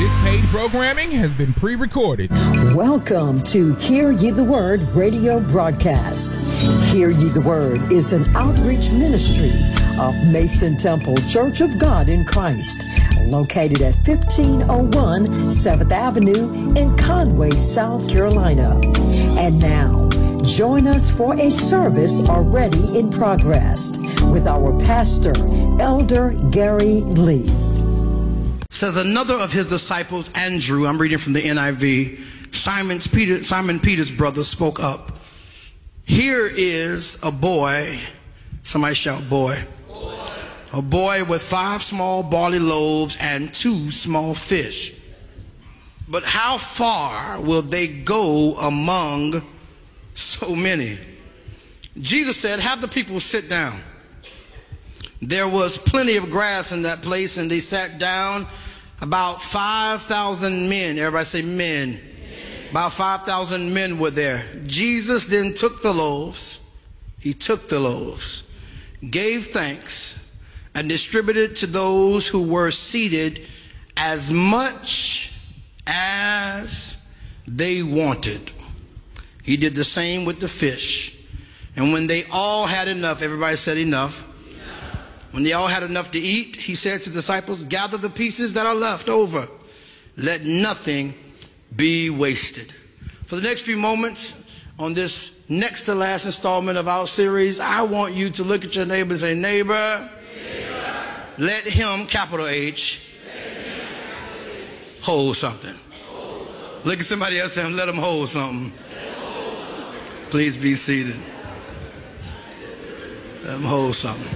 This paid programming has been pre-recorded. Welcome to Hear Ye the Word radio broadcast. Hear Ye the Word is an outreach ministry of Mason Temple Church of God in Christ, located at 1501 7th Avenue in Conway, South Carolina. And now, join us for a service already in progress with our pastor, Elder Gary Lee. Says another of his disciples, Andrew, I'm reading from the NIV, Simon Peter's brother, spoke up. Here is a boy, somebody shout boy. A boy with 5 small barley loaves and 2 small fish. But how far will they go among so many? Jesus said, have the people sit down. There was plenty of grass in that place, and they sat down. About 5,000 men. Everybody say men. About 5,000 men were there. Jesus then took the loaves. He took the loaves, gave thanks, and distributed to those who were seated as much as they wanted. He did the same with the fish. And when they all had enough, everybody said enough. When they all had enough to eat, he said to the disciples, gather the pieces that are left over. Let nothing be wasted. For the next few moments on this next to last installment of our series, I want you to look at your neighbor and say, neighbor, let him, capital H, hold something. Look at somebody else and let him hold something. Please be seated. Let him hold something.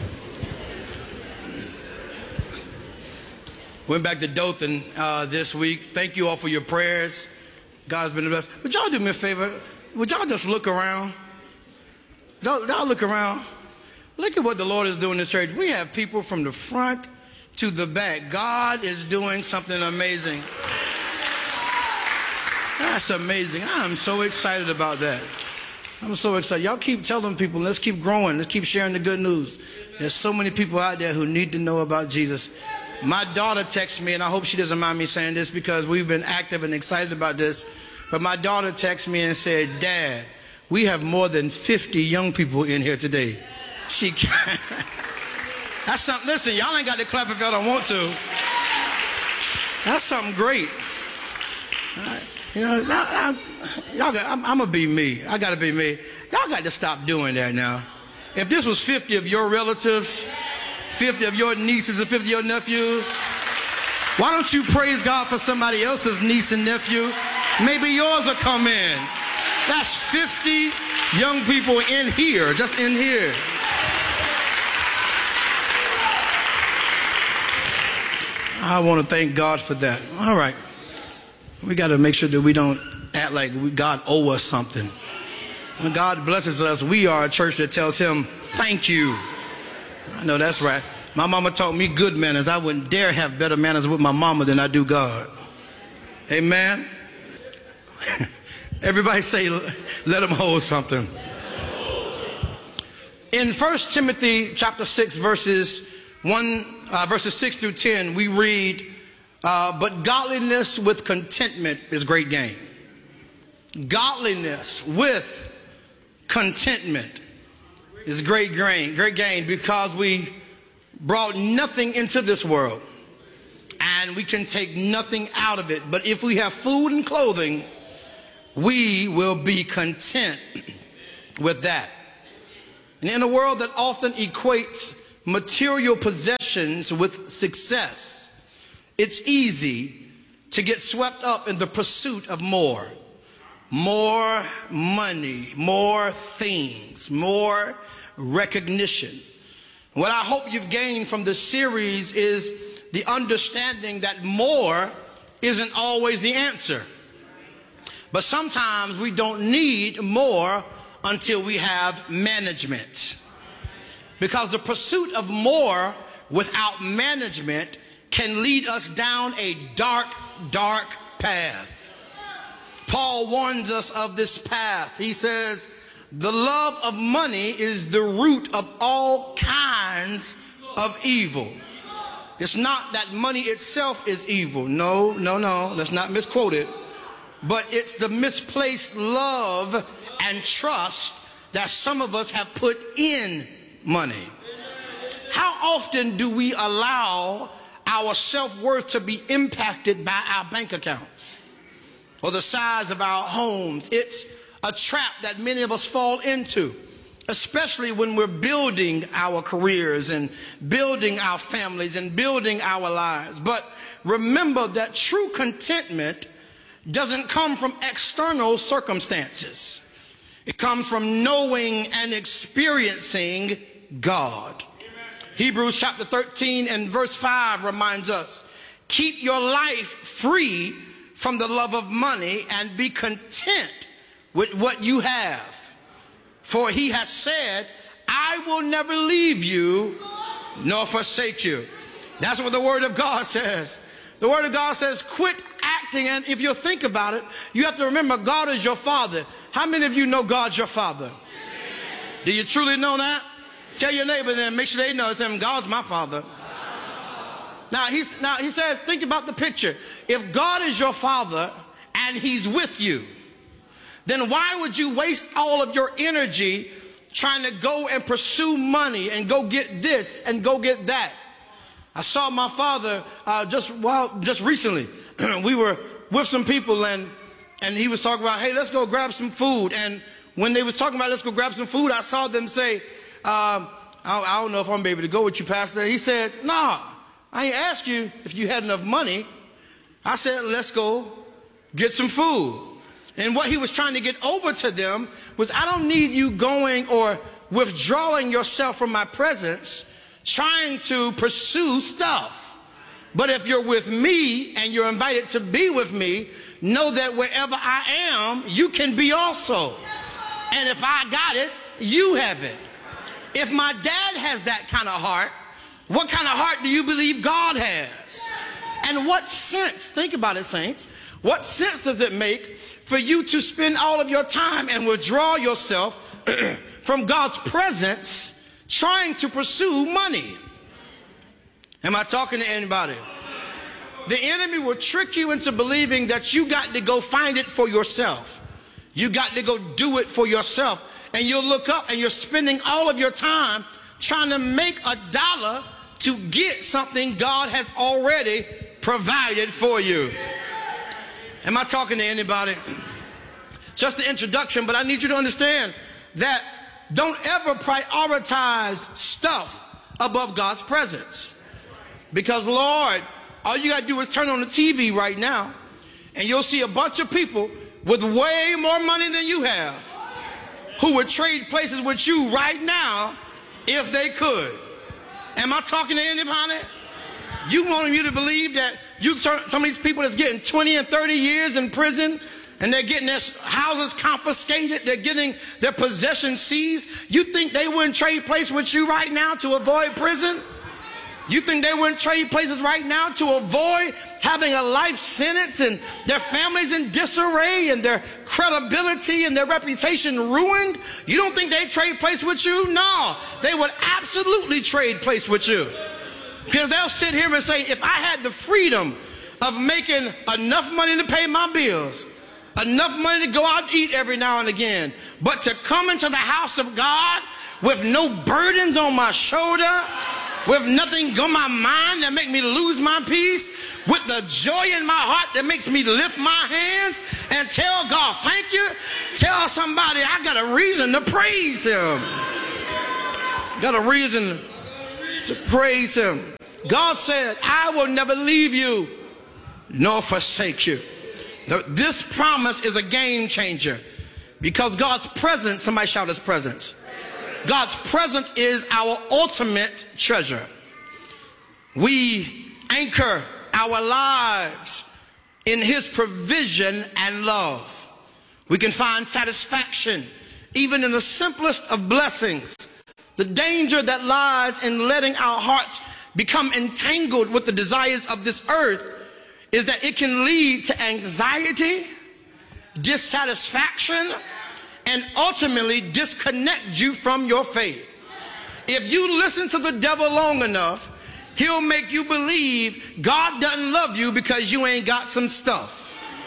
Went back to Dothan this week. Thank you all for your prayers. God has been the best. Would y'all do me a favor? Would y'all just look around? Y'all look around. Look at what the Lord is doing in this church. We have people from the front to the back. God is doing something amazing. That's amazing. I'm so excited about that. I'm so excited. Y'all keep telling people, let's keep growing. Let's keep sharing the good news. There's so many people out there who need to know about Jesus. My daughter texted me, and I hope she doesn't mind me saying this because we've been active and excited about this. But my daughter texted me and said, Dad, we have more than 50 young people in here today. She can't. That's something. Listen, y'all ain't got to clap if y'all don't want to. That's something great. You know, I'm going to be me. I got to be me. Y'all got to stop doing that now. If this was 50 of your relatives, 50 of your nieces and 50 of your nephews, why don't you praise God for somebody else's niece and nephew? Maybe yours will come in. That's 50 young people in here, just in here. I want to thank God for that. All right. We got to make sure that we don't act like God owes us something. When God blesses us, we are a church that tells him, thank you. I know that's right. My mama taught me good manners. I wouldn't dare have better manners with my mama than I do God. Amen. Everybody say, let him hold something. In 1 Timothy chapter 6, verses 6 through 10, we read, but godliness with contentment is great gain. Godliness with contentment is great gain because we brought nothing into this world and we can take nothing out of it. But if we have food and clothing, we will be content with that. And in a world that often equates material possessions with success, it's easy to get swept up in the pursuit of more money, more things, more recognition. What I hope you've gained from this series is the understanding that more isn't always the answer. But sometimes we don't need more until we have management. Because the pursuit of more without management can lead us down a dark, dark path. Paul warns us of this path. He says, the love of money is the root of all kinds of evil. It's not that money itself is evil. No, no, no. Let's not misquote it. But it's the misplaced love and trust that some of us have put in money. How often do we allow our self-worth to be impacted by our bank accounts or the size of our homes? It's a trap that many of us fall into, especially when we're building our careers and building our families and building our lives. But remember that true contentment doesn't come from external circumstances. It comes from knowing and experiencing God. Hebrews chapter 13 and verse 5 reminds us, keep your life free from the love of money and be content with what you have. For he has said, I will never leave you nor forsake you. That's what the word of God says. The word of God says, quit acting. And if you think about it, you have to remember God is your father. How many of you know God's your father? Do you truly know that? Tell your neighbor then, make sure they know. Tell them, God's my father. Now he says, think about the picture. If God is your father and he's with you, then why would you waste all of your energy trying to go and pursue money and go get this and go get that? I saw my father just recently. We were with some people and he was talking about, hey, let's go grab some food. And when they was talking about let's go grab some food, I saw them say, I don't know if I'm able to go with you, Pastor. He said, nah, I ain't asked you if you had enough money. I said, let's go get some food. And what he was trying to get over to them was, I don't need you going or withdrawing yourself from my presence, trying to pursue stuff. But if you're with me and you're invited to be with me, know that wherever I am, you can be also. And if I got it, you have it. If my dad has that kind of heart, what kind of heart do you believe God has? And what sense, think about it, saints, what sense does it make for you to spend all of your time and withdraw yourself from God's presence trying to pursue money? Am I talking to anybody? The enemy will trick you into believing that you got to go find it for yourself. You got to go do it for yourself. And you'll look up and you're spending all of your time trying to make a dollar to get something God has already provided for you. Am I talking to anybody? Just the introduction, but I need you to understand that don't ever prioritize stuff above God's presence. Because Lord, all you got to do is turn on the TV right now and you'll see a bunch of people with way more money than you have who would trade places with you right now if they could. Am I talking to anybody? You want you to believe that some of these people that's getting 20 and 30 years in prison and they're getting their houses confiscated, they're getting their possessions seized. You think they wouldn't trade place with you right now to avoid prison? You think they wouldn't trade places right now to avoid having a life sentence and their families in disarray and their credibility and their reputation ruined? You don't think they trade place with you? No, they would absolutely trade place with you. Because they'll sit here and say, if I had the freedom of making enough money to pay my bills, enough money to go out and eat every now and again, but to come into the house of God with no burdens on my shoulder, with nothing on my mind that make me lose my peace, with the joy in my heart that makes me lift my hands and tell God, thank you. Tell somebody I got a reason to praise him. Got a reason to praise him. God said, I will never leave you nor forsake you. This promise is a game changer because God's presence, somebody shout his presence. God's presence is our ultimate treasure. We anchor our lives in his provision and love. We can find satisfaction even in the simplest of blessings. The danger that lies in letting our hearts become entangled with the desires of this earth is that it can lead to anxiety, dissatisfaction, and ultimately disconnect you from your faith. If you listen to the devil long enough, He'll make you believe God doesn't love you because you ain't got some stuff.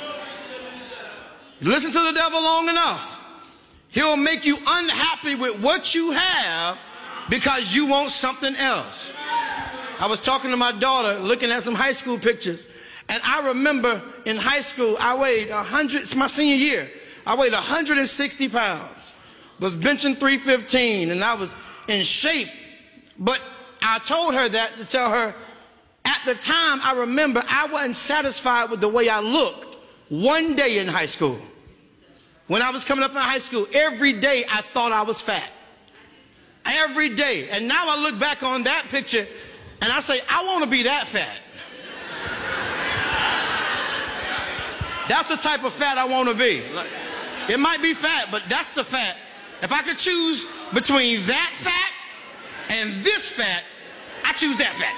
You listen to the devil long enough, he'll make you unhappy with what you have because you want something else. I was talking to my daughter, looking at some high school pictures, and I remember in high school, I weighed 100, it's my senior year, I weighed 160 pounds, was benching 315, and I was in shape. But I told her that to tell her, at the time, I remember I wasn't satisfied with the way I looked one day in high school. When I was coming up in high school, every day I thought I was fat. Every day. And now I look back on that picture and I say, I want to be that fat. That's the type of fat I want to be. It might be fat, but that's the fat. If I could choose between that fat and this fat, I choose that fat.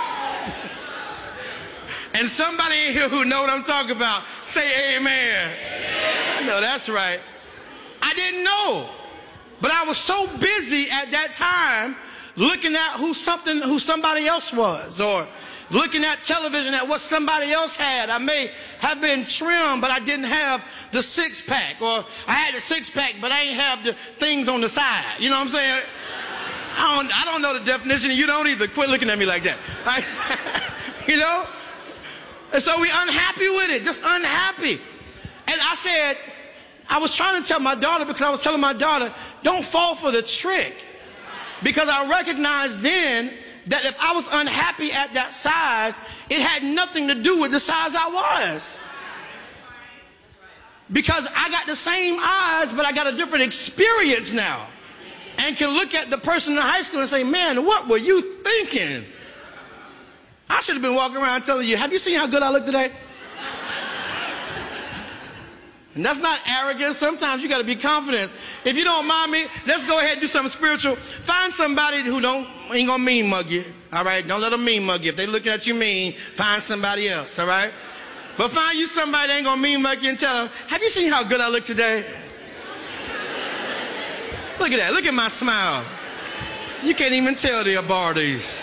And somebody in here who know what I'm talking about, say amen. I know that's right. I didn't know, but I was so busy at that time looking at who somebody else was, or looking at television at what somebody else had. I may have been trim, but I didn't have the six-pack, or I had the six-pack, but I ain't have the things on the side. You know what I'm saying? I don't know the definition, and you don't either. Quit looking at me like that. You know? And so we unhappy with it, just unhappy. And I said, I was trying to tell my daughter, because I was telling my daughter, don't fall for the trick. Because I recognized then that if I was unhappy at that size, it had nothing to do with the size I was. Because I got the same eyes, but I got a different experience now. And can look at the person in high school and say, man, what were you thinking? I should have been walking around telling you, have you seen how good I look today? And that's not arrogance. Sometimes you got to be confident. If you don't mind me, let's go ahead and do something spiritual. Find somebody who ain't gonna mean mug you. All right, don't let them mean mug you. If they looking at you mean, find somebody else. All right, but find you somebody that ain't gonna mean mug you and tell them, have you seen how good I look today? Look at that. Look at my smile. You can't even tell they're Bardies.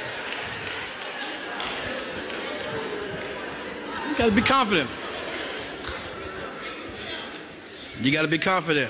You got to be confident. You got to be confident.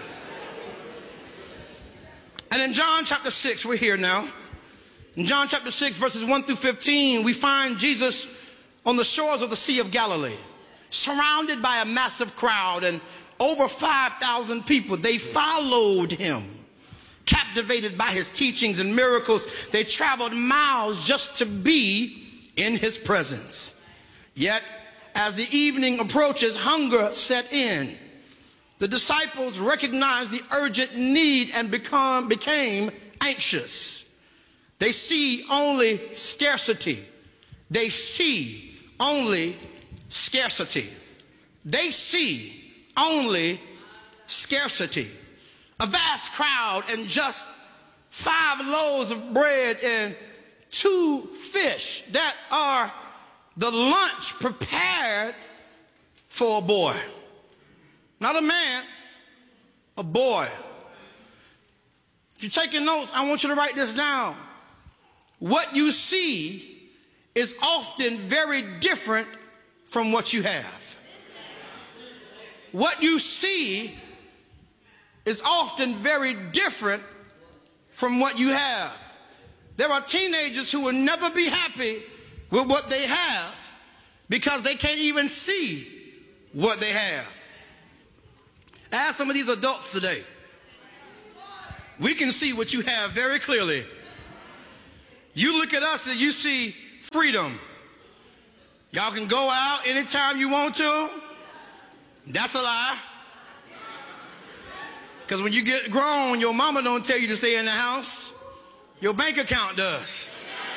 And in John chapter 6, we're here now. In John chapter 6, verses 1 through 15, we find Jesus on the shores of the Sea of Galilee, surrounded by a massive crowd, and over 5,000 people. They followed him. Captivated by his teachings and miracles, they traveled miles just to be in his presence. Yet, as the evening approaches, hunger set in. The disciples recognized the urgent need and became anxious. They see only scarcity. They see only scarcity. They see only scarcity. A vast crowd and just 5 loaves of bread and 2 fish that are the lunch prepared for a boy. Not a man, a boy. If you're taking notes, I want you to write this down. What you see is often very different from what you have. What you see is often very different from what you have. There are teenagers who will never be happy with what they have because they can't even see what they have. Ask some of these adults today. We can see what you have very clearly. You look at us and you see freedom. Y'all can go out anytime you want to. That's a lie. Because when you get grown, your mama don't tell you to stay in the house. Your bank account does.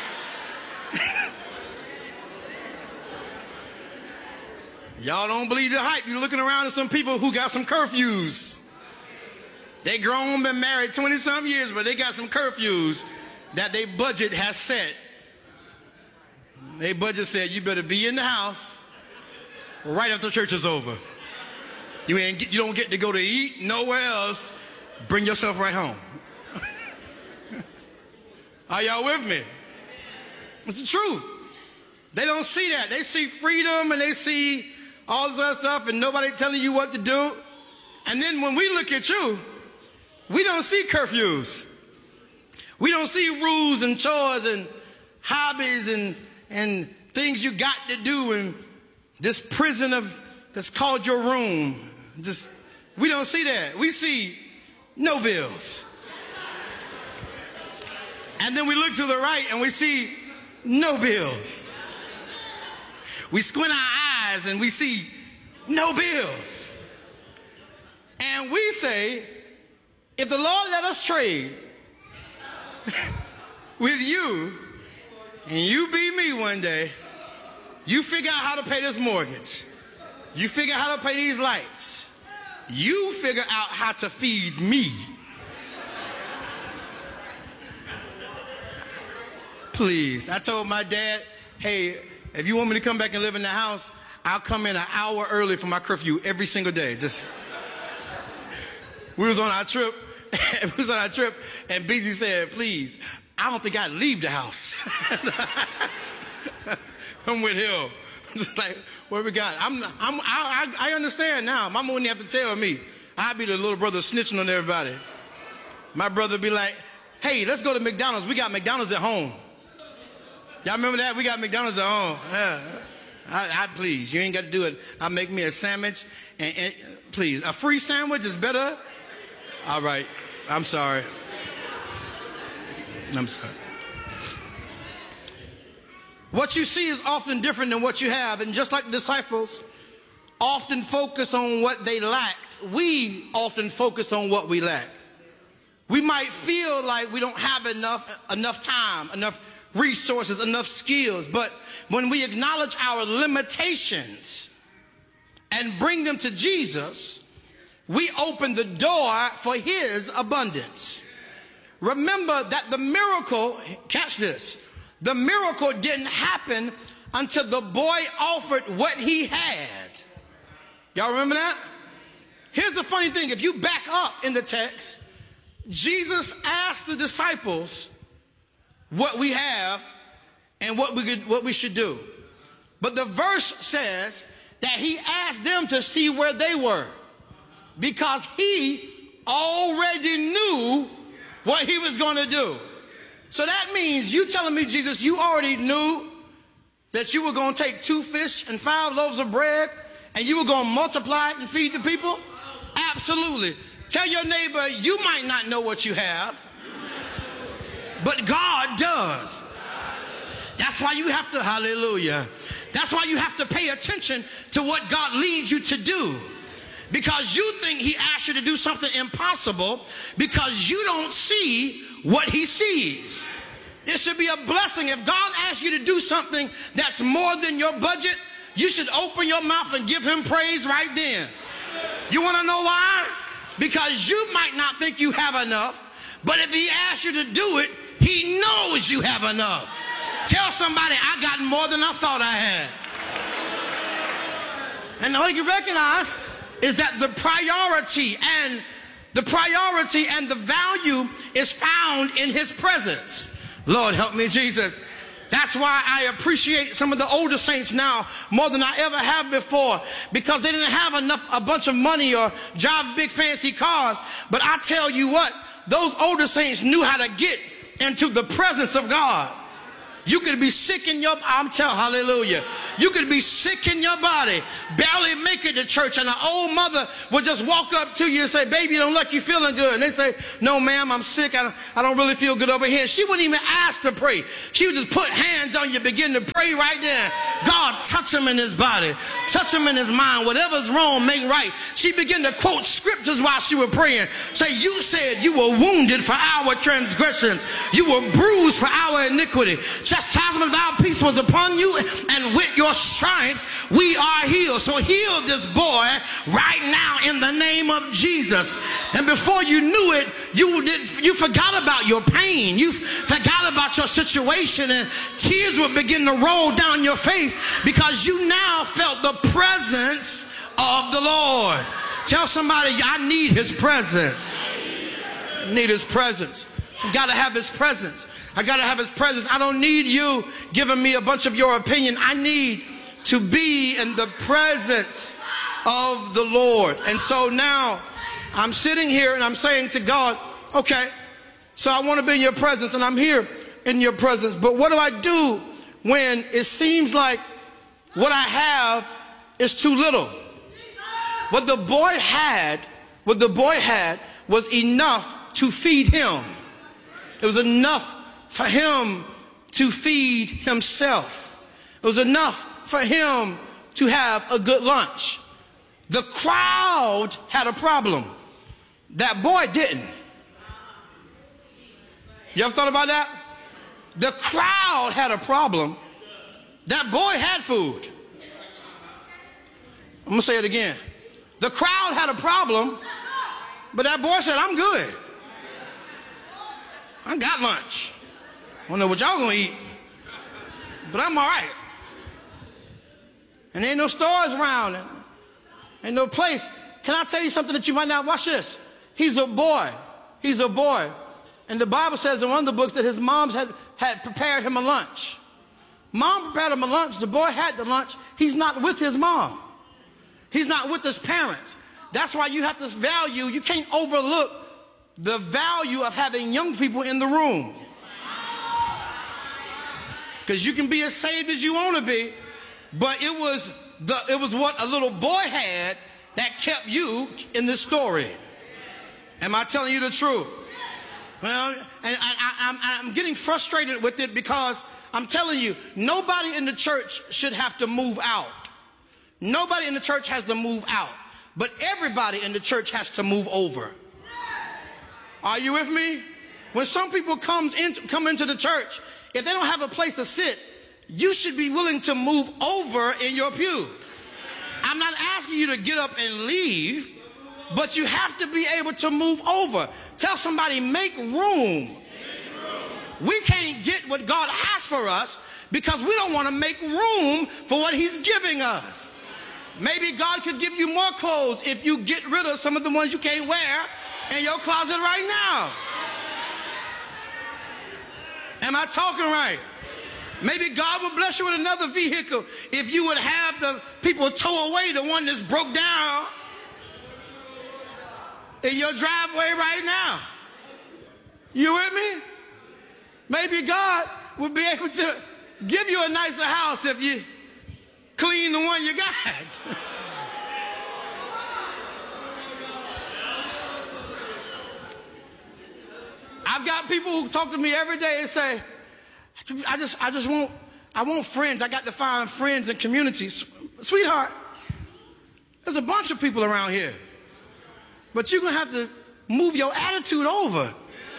Y'all don't believe the hype. You're looking around at some people who got some curfews. They grown, been married 20-some years, but they got some curfews that their budget has set. Their budget said, you better be in the house right after church is over. You don't get to go to eat nowhere else. Bring yourself right home. Are y'all with me? It's the truth. They don't see that. They see freedom and they see all this other stuff and nobody telling you what to do. And then when we look at you, we don't see curfews. We don't see rules and chores and hobbies and things you got to do in this prison that's called your room. We don't see that. We see no bills. And then we look to the right and we see no bills. We squint our eyes and we see no bills. And we say, if the Lord let us trade with you and you be me one day, you figure out how to pay this mortgage. You figure out how to pay these lights. You figure out how to feed me. Please. I told my dad, hey, if you want me to come back and live in the house, I'll come in an hour early for my curfew every single day. We was on our trip, and BZ said, please, I don't think I'd leave the house. I'm with him. Just like, what we got? I understand now. Mama wouldn't have to tell me. I'd be the little brother snitching on everybody. My brother would be like, hey, let's go to McDonald's. We got McDonald's at home. Y'all remember that? We got McDonald's at home. Yeah. Please, you ain't got to do it. I'll make me a sandwich. And please, a free sandwich is better. All right. I'm sorry. I'm sorry. What you see is often different than what you have. And just like the disciples often focus on what they lacked, we often focus on what we lack. We might feel like we don't have enough time, enough resources, enough skills. But when we acknowledge our limitations and bring them to Jesus, we open the door for his abundance. Remember that the miracle, catch this, the miracle didn't happen until the boy offered what he had. Y'all remember that? Here's the funny thing. If you back up in the text, Jesus asked the disciples what we have and what we should do. But the verse says that he asked them to see where they were because he already knew what he was going to do. So that means you telling me, Jesus, you already knew that you were going to take 2 fish and 5 loaves of bread and you were going to multiply it and feed the people? Absolutely. Tell your neighbor, you might not know what you have, but God does. That's why you have to, hallelujah. That's why you have to pay attention to what God leads you to do. Because you think he asked you to do something impossible because you don't see what he sees. It should be a blessing. If God asks you to do something that's more than your budget, you should open your mouth and give him praise right then. You want to know why? Because you might not think you have enough, but if he asks you to do it, he knows you have enough. Tell somebody, I got more than I thought I had. And all you recognize is that the priority and the value is found in his presence. Lord, help me, Jesus. That's why I appreciate some of the older saints now more than I ever have before, because they didn't have a bunch of money or drive big fancy cars. But I tell you what, those older saints knew how to get into the presence of God. You could be sick in your, hallelujah. You could be sick in your body, barely make it to church, and an old mother would just walk up to you and say, baby, you don't look, you feeling good. And they say, no, ma'am, I'm sick. I don't really feel good over here. She wouldn't even ask to pray. She would just put hands on you, begin to pray right there. God, touch him in his body, touch him in his mind. Whatever's wrong, make right. She began to quote scriptures while she was praying. Say, you said you were wounded for our transgressions. You were bruised for our iniquity. Chastisement of our peace was upon you, and with your stripes we are healed. So heal this boy right now in the name of Jesus. And before you knew it, you forgot about your pain. You forgot about your situation, and tears would begin to roll down your face because you now felt the presence of the Lord. Tell somebody, I need his presence. I need his presence. I gotta have his presence. I got to have his presence. I don't need you giving me a bunch of your opinion. I need to be in the presence of the Lord. And so now I'm sitting here and I'm saying to God, okay, so I want to be in your presence and I'm here in your presence. But what do I do when it seems like what I have is too little? What the boy had was enough to feed him. It was enough for him to feed himself. It was enough for him to have a good lunch. The crowd had a problem. That boy didn't. You ever thought about that? The crowd had a problem. That boy had food. I'm going to say it again. The crowd had a problem, but that boy said, I'm good. I got lunch. I don't know what y'all going to eat, but I'm all right. And there ain't no stores around. Ain't no place. Can I tell you something that you might not? Watch this. He's a boy. He's a boy. And the Bible says in one of the books that his moms had prepared him a lunch. Mom prepared him a lunch. The boy had the lunch. He's not with his mom. He's not with his parents. That's why you have to value. You can't overlook the value of having young people in the room. Because you can be as saved as you want to be, but it was what a little boy had that kept you in this story. Am I telling you the truth? Well, and I'm getting frustrated with it because I'm telling you, nobody in the church should have to move out. Nobody in the church has to move out, but everybody in the church has to move over. Are you with me? When some people come into the church, if they don't have a place to sit, you should be willing to move over in your pew. I'm not asking you to get up and leave, but you have to be able to move over. Tell somebody, make room. We can't get what God has for us because we don't want to make room for what he's giving us. Maybe God could give you more clothes if you get rid of some of the ones you can't wear in your closet right now. Am I talking right? Maybe God will bless you with another vehicle if you would have the people tow away the one that's broke down in your driveway right now. You with me? Maybe God will be able to give you a nicer house if you clean the one you got. I've got people who talk to me every day and say, I want friends. I got to find friends and communities. Sweetheart, there's a bunch of people around here, but you're going to have to move your attitude over.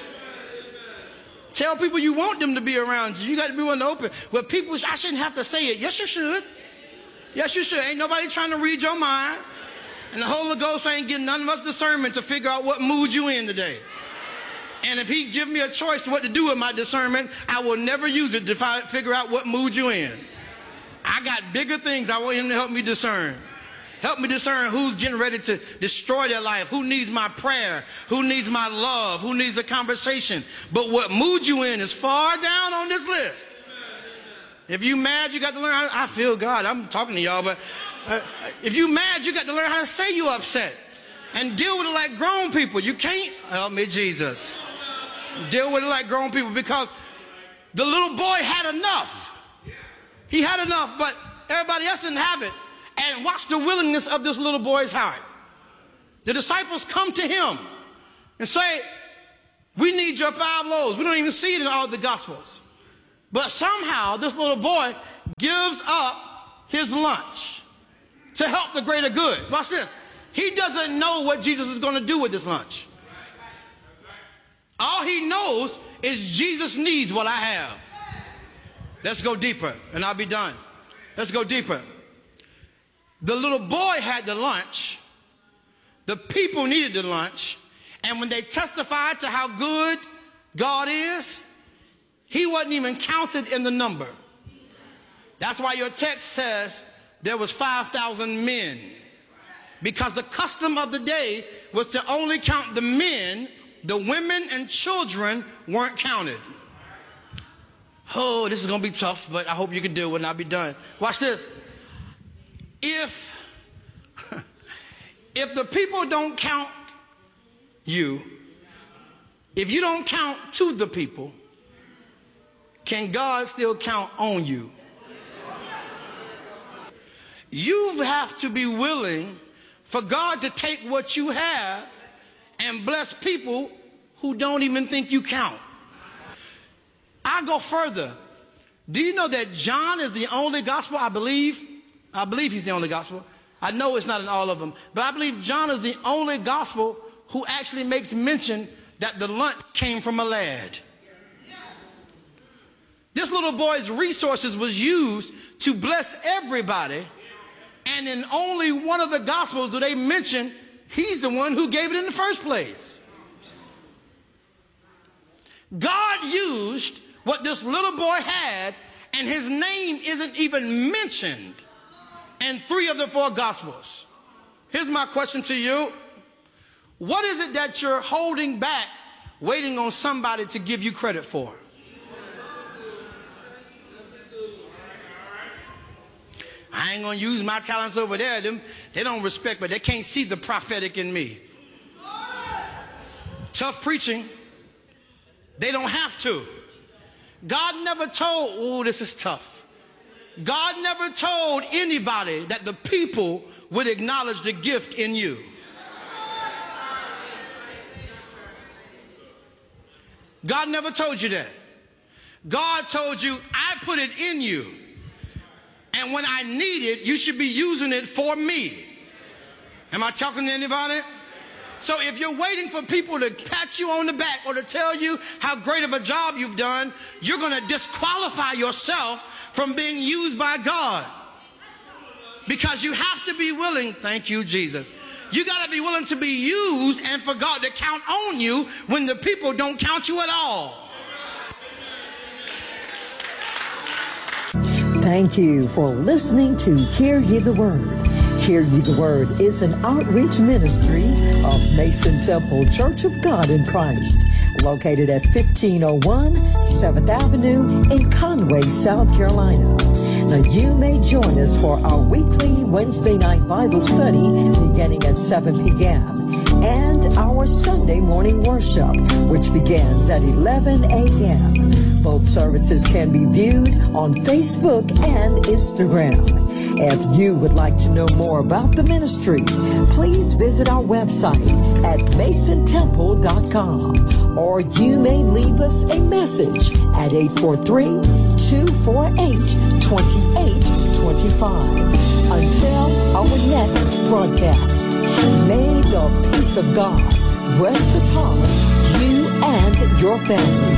Tell people you want them to be around you. You got to be willing to open. Well, people, I shouldn't have to say it. Yes, you should. Yes, you should. Ain't nobody trying to read your mind. And the Holy Ghost ain't getting none of us discernment to figure out what mood you in today. And if he give me a choice what to do with my discernment, I will never use it to figure out what mood you in. I got bigger things I want him to help me discern. Help me discern who's getting ready to destroy their life, who needs my prayer, who needs my love, who needs a conversation. But what mood you in is far down on this list. If you mad, you got to learn how to, I feel God, I'm talking to y'all, but if you mad, you got to learn how to say you upset and deal with it like grown people. You can't, help me Jesus, deal with it like grown people, because the little boy had enough. He had enough, but everybody else didn't have it. And watch the willingness of this little boy's heart. The disciples come to him and say, we need your 5 loaves. We don't even see it in all the Gospels. But somehow this little boy gives up his lunch to help the greater good. Watch this. He doesn't know what Jesus is going to do with this lunch. All he knows is Jesus needs what I have. Let's go deeper and I'll be done. Let's go deeper. The little boy had the lunch. The people needed the lunch. And when they testified to how good God is, he wasn't even counted in the number. That's why your text says there was 5,000 men. Because the custom of the day was to only count the men. The women and children weren't counted. Oh, this is going to be tough, but I hope you can do it and I'll be done. Watch this. If the people don't count you, if you don't count to the people, can God still count on you? You have to be willing for God to take what you have and bless people who don't even think you count. I go further. Do you know that John is the only gospel? I believe he's the only gospel. I know it's not in all of them, but I believe John is the only gospel who actually makes mention that the lunch came from a lad. This little boy's resources was used to bless everybody, and in only one of the gospels do they mention he's the one who gave it in the first place. God used what this little boy had, and his name isn't even mentioned in 3 of the 4 gospels. Here's my question to you. What is it that you're holding back, waiting on somebody to give you credit for? I ain't gonna use my talents over there. They don't respect, but they can't see the prophetic in me. Tough preaching. They don't have to. God never told, oh, this is tough. God never told anybody that the people would acknowledge the gift in you. God never told you that. God told you, I put it in you. And when I need it, you should be using it for me. Am I talking to anybody? So if you're waiting for people to pat you on the back or to tell you how great of a job you've done, you're going to disqualify yourself from being used by God. Because you have to be willing, thank you, Jesus. You got to be willing to be used and for God to count on you when the people don't count you at all. Thank you for listening to Hear Ye the Word. Hear Ye the Word is an outreach ministry of Mason Temple Church of God in Christ, located at 1501 7th Avenue in Conway, South Carolina. Now you may join us for our weekly Wednesday night Bible study beginning at 7 p.m. and our Sunday morning worship, which begins at 11 a.m. Both services can be viewed on Facebook and Instagram. If you would like to know more about the ministry, please visit our website at masontemple.com, or you may leave us a message at 843-248-2825. Until our next broadcast, may the peace of God rest upon you and your family.